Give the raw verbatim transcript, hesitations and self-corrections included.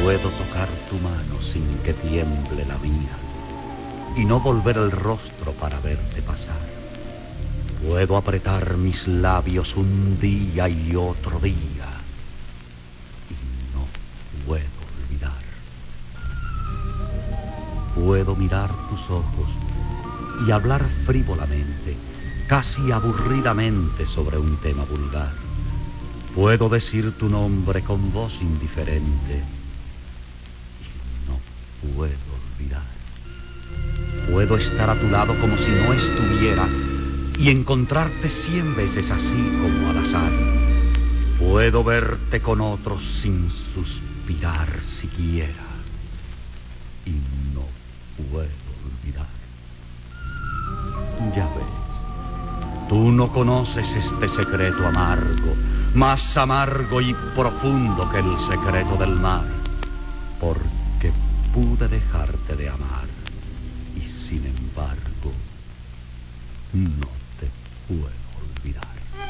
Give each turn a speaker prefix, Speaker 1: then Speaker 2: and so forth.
Speaker 1: Puedo tocar tu mano sin que tiemble la mía y no volver el rostro para verte pasar. Puedo apretar mis labios un día y otro día y no puedo olvidar. Puedo mirar tus ojos y hablar frívolamente, casi aburridamente sobre un tema vulgar. Puedo decir tu nombre con voz indiferente y no puedo olvidar. Puedo estar a tu lado como si no estuviera y encontrarte cien veces así como al azar. Puedo verte con otros sin suspirar siquiera y no puedo olvidar. Ya ves, tú no conoces este secreto amargo, más amargo y profundo que el secreto del mar, porque pude dejarte de amar y sin embargo no te puedo olvidar.